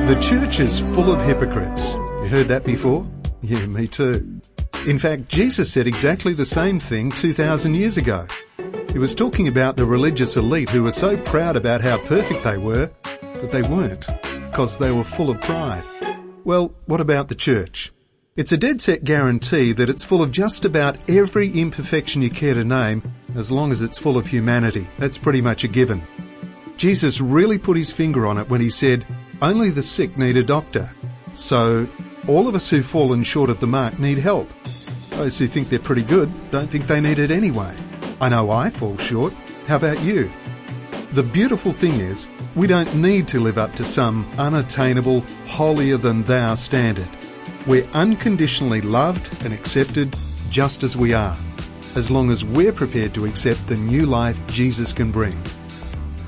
The church is full of hypocrites. You heard that before? Yeah, me too. In fact, Jesus said exactly the same thing 2,000 years ago. He was talking about the religious elite who were so proud about how perfect they were, but they weren't, because they were full of pride. Well, what about the church? It's a dead set guarantee that it's full of just about every imperfection you care to name, as long as it's full of humanity. That's pretty much a given. Jesus really put his finger on it when he said, only the sick need a doctor. So, all of us who've fallen short of the mark need help. Those who think they're pretty good don't think they need it anyway. I know I fall short. How about you? The beautiful thing is, we don't need to live up to some unattainable, holier-than-thou standard. We're unconditionally loved and accepted just as we are, as long as we're prepared to accept the new life Jesus can bring.